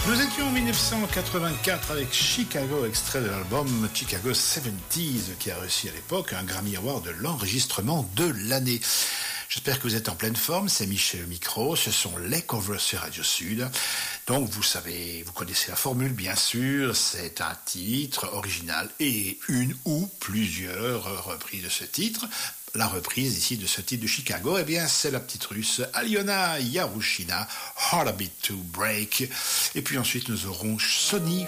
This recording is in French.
Nous étions en 1984 avec Chicago, extrait de l'album Chicago 70s, qui a reçu à l'époque un Grammy Award de l'enregistrement de l'année. J'espère que vous êtes en pleine forme, c'est Michel au micro, ce sont les covers sur Radio Sud. Donc vous savez, vous connaissez la formule bien sûr, c'est un titre original et une ou plusieurs reprises de ce titre. La reprise ici de ce titre de Chicago, eh bien c'est la petite russe Aliona Yarouchina, Hard a Bit to Break. Et puis ensuite nous aurons Sonny